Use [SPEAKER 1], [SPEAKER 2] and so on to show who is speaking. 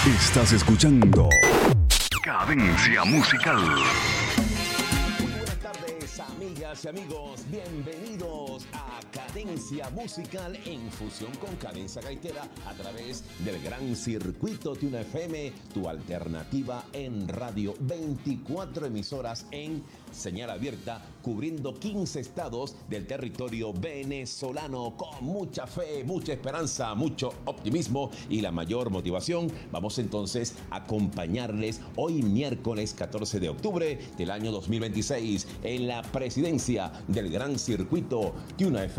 [SPEAKER 1] Estás escuchando Cadencia Musical.
[SPEAKER 2] Buenas tardes, amigas y amigos. Bienvenidos a Cadencia Musical en fusión con Cadencia Gaitera a través del gran circuito de una FM, tu alternativa en radio. 24 emisoras en señal abierta, cubriendo 15 estados del territorio venezolano. Con mucha fe, mucha esperanza, mucho optimismo y la mayor motivación, vamos entonces a acompañarles hoy miércoles 14 de octubre del año 2026 en la presidencia del gran circuito de una FM.